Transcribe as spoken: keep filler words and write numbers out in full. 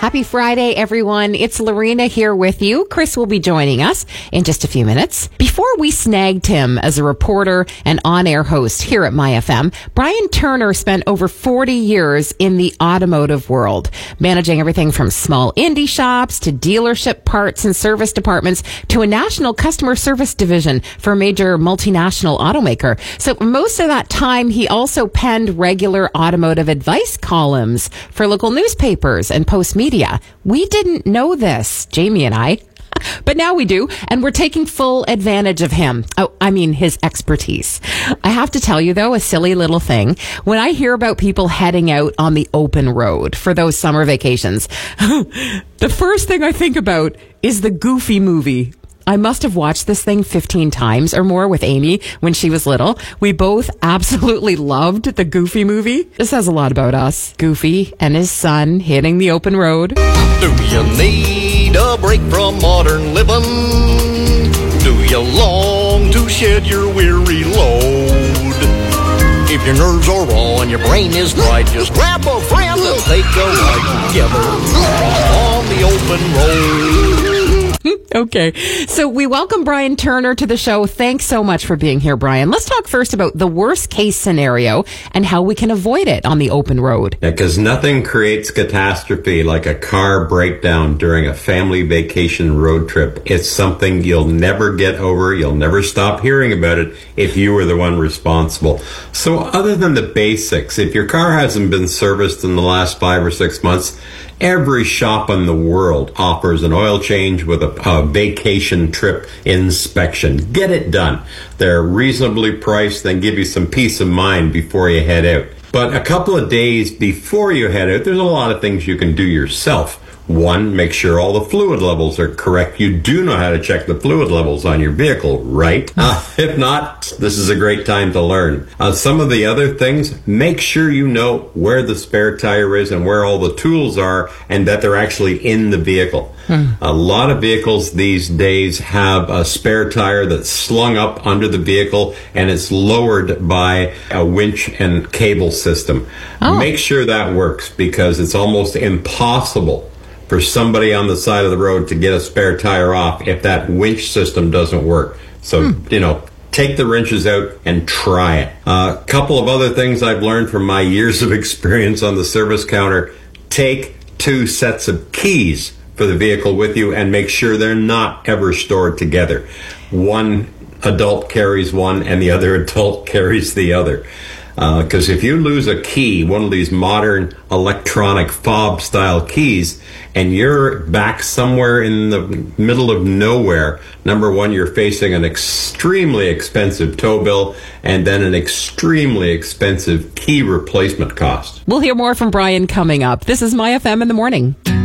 Happy Friday, everyone. It's Lorena here with you. Chris will be joining us in just a few minutes. Before we snagged him as a reporter and on-air host here at My F M, Brian Turner spent over forty years in the automotive world, managing everything from small indie shops to dealership parts and service departments to a national customer service division for a major multinational automaker. So most of that time, he also penned regular automotive advice columns for local newspapers and post media. We didn't know this, Jamie and I, but now we do, and we're taking full advantage of him. Oh, I mean, his expertise. I have to tell you, though, a silly little thing. When I hear about people heading out on the open road for those summer vacations, the first thing I think about is the Goofy movie. I must have watched this thing fifteen times or more with Amy when she was little. We both absolutely loved the Goofy movie. This says a lot about us. Goofy and his son hitting the open road. Do you need a break from modern living? Do you long to shed your weary load? If your nerves are raw and your brain is dry, just grab a friend and take a ride together on the open road. Okay, so we welcome Brian Turner to the show. Thanks so much for being here, Brian. Let's talk first about the worst case scenario and how we can avoid it on the open road. Yeah, because nothing creates catastrophe like a car breakdown during a family vacation road trip. It's something you'll never get over. You'll never stop hearing about it if you were the one responsible. So other than the basics, if your car hasn't been serviced in the last five or six months, every shop in the world offers an oil change with a, a vacation trip inspection. Get it done. They're reasonably priced and give you some peace of mind before you head out. But a couple of days before you head out, there's a lot of things you can do yourself. One, make sure all the fluid levels are correct. You do know how to check the fluid levels on your vehicle, right? Uh, if not, this is a great time to learn. Uh, some of the other things, make sure you know where the spare tire is and where all the tools are and that they're actually in the vehicle. Hmm. A lot of vehicles these days have a spare tire that's slung up under the vehicle and it's lowered by a winch and cable system. Oh. Make sure that works because it's almost impossible for somebody on the side of the road to get a spare tire off if that winch system doesn't work. So, hmm. you know, take the wrenches out and try it. A uh, couple of other things I've learned from my years of experience on the service counter. Take two sets of keys for the vehicle with you and make sure they're not ever stored together. One adult carries one and the other adult carries the other. Because uh, if you lose a key, one of these modern electronic fob-style keys, and you're back somewhere in the middle of nowhere, number one, you're facing an extremely expensive tow bill and then an extremely expensive key replacement cost. We'll hear more from Brian coming up. This is My F M in the Morning.